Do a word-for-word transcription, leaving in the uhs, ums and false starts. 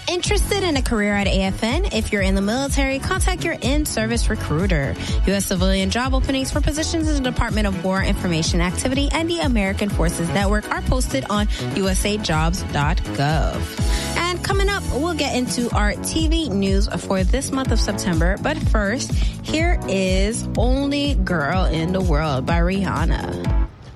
Interested in a career at A F N? If you're in the military, contact your in-service recruiter. U S civilian job openings for positions in the Department of War Information Activity and the American Forces Network are posted on U S A jobs dot gov. And coming up, we'll get into our T V news for this month of September. But first, here is Only Girl in the World by Rihanna.